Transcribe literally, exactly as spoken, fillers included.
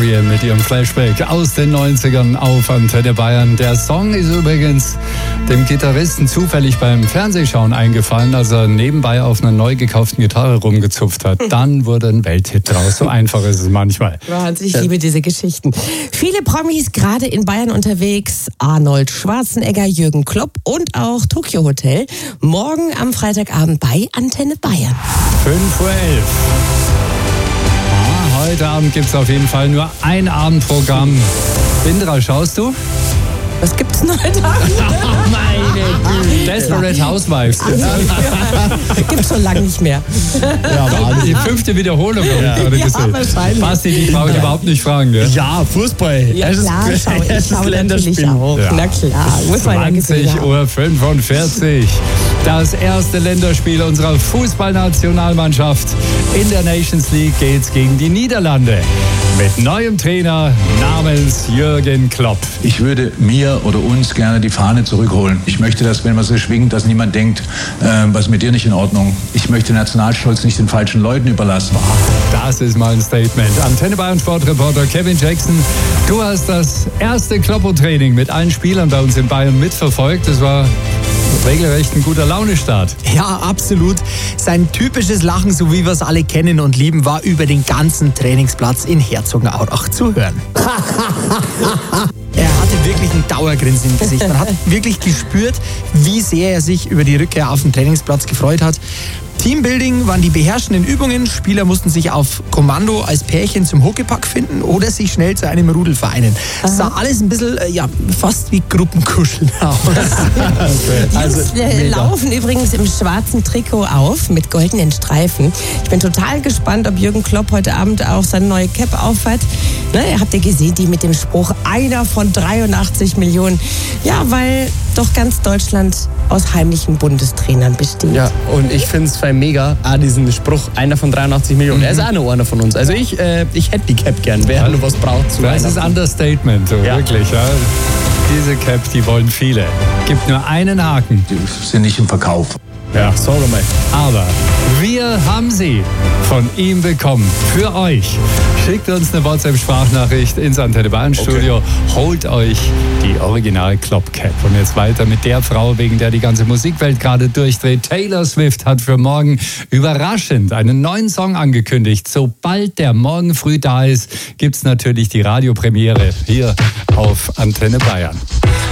Marion mit ihrem Flashback aus den neunzigern auf Antenne Bayern. Der Song ist übrigens dem Gitarristen zufällig beim Fernsehschauen eingefallen, als er nebenbei auf einer neu gekauften Gitarre rumgezupft hat. Dann wurde ein Welthit draus. So einfach ist es manchmal. Wahnsinn, ich liebe diese Geschichten. Viele Promis gerade in Bayern unterwegs. Arnold Schwarzenegger, Jürgen Klopp und auch Tokyo Hotel. Morgen am Freitagabend bei Antenne Bayern. fünf Uhr elf. Ah, heute Abend gibt es auf jeden Fall nur ein Abendprogramm. Indra, schaust du? Was gibt's denn heute Abend? Oh, meine Güte. Desperate Housewives. Gibt's schon lange nicht mehr. Ja, aber die fünfte Wiederholung habe ich gerade Ja, gesehen. wahrscheinlich. Basti, die brauche ich überhaupt nicht fragen. Gell? Ja, Fußball. Ja, Es ist- klar, schau, ich es ist schaue natürlich Länderspiel. auch. Ja. Na klar, muss man ja gesehen zwanzig haben. Uhr fünfundvierzig. Das erste Länderspiel unserer Fußballnationalmannschaft. In der Nations League geht's gegen die Niederlande. Mit neuem Trainer namens Jürgen Klopp. Ich würde mir oder uns gerne die Fahne zurückholen. Ich möchte, dass, wenn man so schwingt, dass niemand denkt, äh, was ist mit dir nicht in Ordnung. Ich möchte Nationalstolz nicht den falschen Leuten überlassen. Das ist mal ein Statement. Antenne Bayern Sportreporter Kevin Jackson, du hast das erste Kloppo-Training mit allen Spielern bei uns in Bayern mitverfolgt. Das war regelrecht ein guter Launestart. Ja, absolut. Sein typisches Lachen, so wie wir es alle kennen und lieben, war über den ganzen Trainingsplatz in Herzogenaurach zu hören. Er hatte wirklich ein Dauergrinsen im Gesicht. Man hat wirklich gespürt, wie sehr er sich über die Rückkehr auf den Trainingsplatz gefreut hat. Teambuilding waren die beherrschenden Übungen. Spieler mussten sich auf Kommando als Pärchen zum Huckepack finden oder sich schnell zu einem Rudel vereinen. Es sah alles ein bisschen, äh, ja, fast wie Gruppenkuscheln aus. Also, äh, laufen übrigens im schwarzen Trikot auf mit goldenen Streifen. Ich bin total gespannt, ob Jürgen Klopp heute Abend auch seine neue Cap aufhat. Ne, habt ihr gesehen, die mit dem Spruch einer von dreiundachtzig Millionen. Ja, weil doch ganz Deutschland aus heimlichen Bundestrainern besteht. Ja, und ich finde es mega, auch diesen Spruch, einer von dreiundachtzig Millionen. Er ist auch noch einer von uns. Also ich, äh, ich hätte die Cap gern, wer noch was braucht zu Das ist Weihnachten. Understatement, so Ja. wirklich. Ja. Diese Cap, die wollen viele. Gibt nur einen Haken. Die sind nicht im Verkauf. Ja. Sag mal. Aber wir haben sie von ihm bekommen. Für euch. Schickt uns eine WhatsApp-Sprachnachricht ins Antenne Bayern Studio. Holt euch die Original Klopp Cap. Und jetzt weiter mit der Frau, wegen der die ganze Musikwelt gerade durchdreht. Taylor Swift hat für morgen überraschend einen neuen Song angekündigt. Sobald der morgen früh da ist, gibt's natürlich die Radiopremiere hier auf Antenne Bayern.